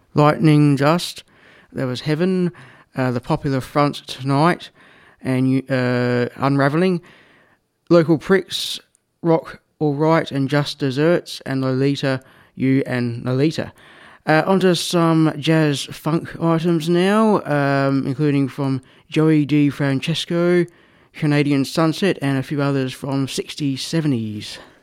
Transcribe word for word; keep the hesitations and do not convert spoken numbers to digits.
Lightning Just. There was Heaven, uh, The Popular Front Tonight, and uh, Unravelling. Local Pricks, Rock All Right and Just Desserts, and Lolita, You and Lolita. Uh, onto some jazz funk items now, um, including from Joey D. Francesco, Canadian Sunset, and a few others from sixties, seventies.